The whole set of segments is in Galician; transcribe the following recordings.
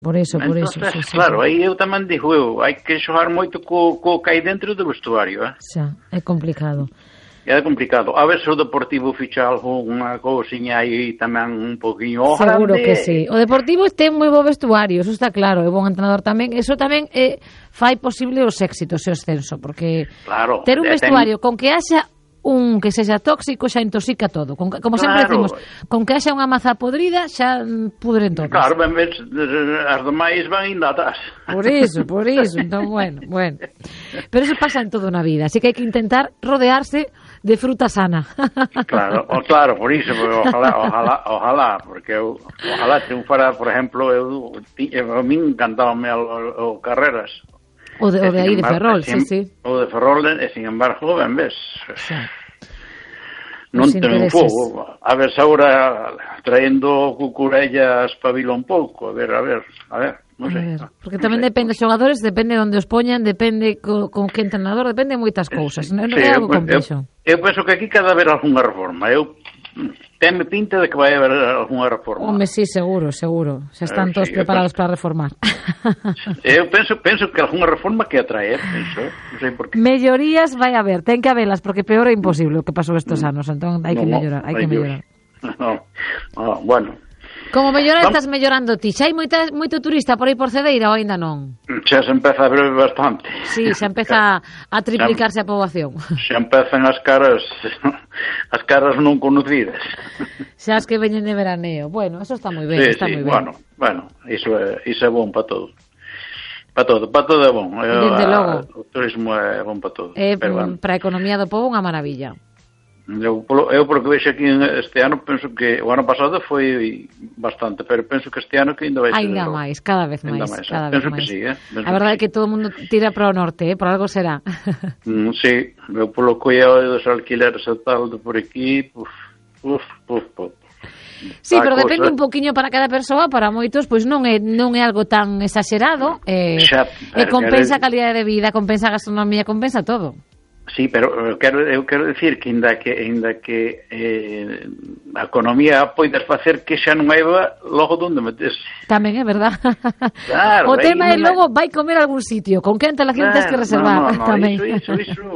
Por eso, Entonces, sí. claro, aí eu tamén digo hai que xogar moito co que hai dentro do vestuario, Xa, é complicado. É complicado. A ver se o Deportivo ficha algunha cousiña aí tamén un poquinho Seguro grande. que sí. O Deportivo ten moi bo vestuario, eso está claro, é bon entrenador tamén. Eso tamén fai posible os éxitos e o ascenso, porque claro, ter un vestuario con que haxa un que sexa tóxico xa intoxica todo. Como sempre decimos, con que haxa unha maza podrida xa pudren todas. Claro, ben ves, as demais van indo atrás. Por iso, entón, bueno. Pero eso pasa en todo na vida, así que hai que intentar rodearse de fruta sana. Claro, por iso, ojalá, porque ojalá triunfara, por exemplo, a min encantábame o Carreras. O de aí de Ferrol, sí. O de Ferrol, e sin embargo, ben ves, non Os triunfou. A ver se agora traendo Cucurella espabila un pouco, a ver, non sei. Porque tamén depende dos xogadores, depende onde os poñan, depende con que entrenador, depende de moitas cousas, non é algo complexo. Eu penso que aquí cada haber algunha reforma, tenme pinta de que vai haber algunha reforma. Home, sí, seguro. Xa están todos preparados para reformar. Eu penso que algunha reforma que atrae, penso, non sei por qué. Mellorías vai haber, ten que habelas, porque peor é imposible o que pasou estes anos, entón hai que mellorar, Bueno. Como mellorar estás mellorando ti? Xa hai moito turista por aí por Cedeira ou aínda non? Xa se empeza a ver bastante. Sí, xa empeza a triplicarse a poboación. Xa empezan as caras non conocidas. Xa as que veñen de veraneo. Bueno, eso está moi ben, moi ben. Bueno, iso é bon para todo. Para todo é bon. Desde logo. O turismo é bon para todo. Para a economía do pobo unha maravilla. Eu porque vexo aquí este ano, penso que o ano pasado foi bastante, pero penso que este ano que ainda vai ser ainda máis, cada vez máis. Penso que sí, a verdade é que todo o mundo tira para o norte, por algo será. Sí, eu polo cuidado dos alquileres e tal de por aquí, Sí, pero depende un poquinho para cada persoa, para moitos, pois non é algo tan exagerado, e compensa a calidade de vida, compensa a gastronomía, compensa todo. Sí, pero eu quero dicir que ainda que a economía poidas facer que xa non haiba logo onde meterse. Tamén é verdad. Claro, o tema é logo vai comer a algún sitio, con que antelación tens que reservar tamén. Iso.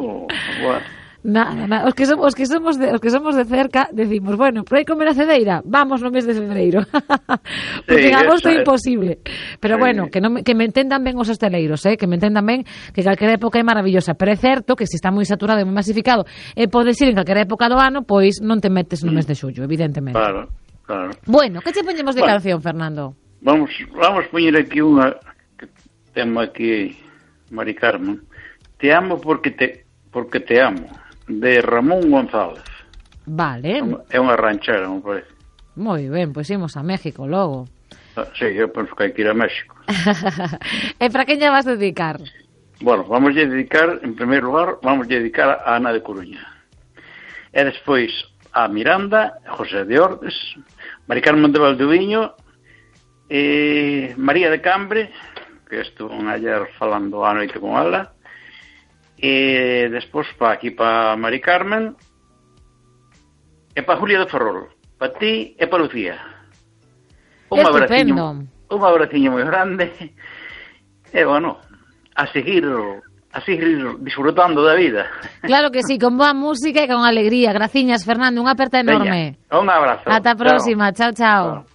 Nada. Os que somos de cerca decimos, bueno, por aí comer a Cedeira, vamos no mes de febreiro. Porque en agosto é imposible. Pero bueno, que me entendan ben os hosteleiros, que me entendan ben que calquera época é maravillosa, pero é certo que se está moi saturado e moi masificado e podes ir en calquera época do ano, pois non te metes no mes de xullo, evidentemente. Claro. Bueno, que che poñemos de canción, Fernando? Vamos poñer aquí unha que temo aquí, Mari Carmen. Te amo porque te amo, de Ramón González. Vale. É unha ranchera, me parece. Moi ben, pois imos a México logo. Sí, eu penso que hai que ir a México. E para quen lle vas dedicar? Bueno, en primeiro lugar, vamos dedicar a Ana de Coruña. E despois a Miranda, José de Ordes, Mari Carmen de Valdoviño, María de Cambre, que estuvo ayer falando a noite con ela, e despois para Mari Carmen e para Julia de Ferrol, para ti e para Lucía. Un abraciño moi grande e bueno, a seguir disfrutando da vida. Claro que sí, con boa música e con alegría. Graciñas, Fernando, unha aperta enorme. Veña, un abrazo. Ata a próxima, chao.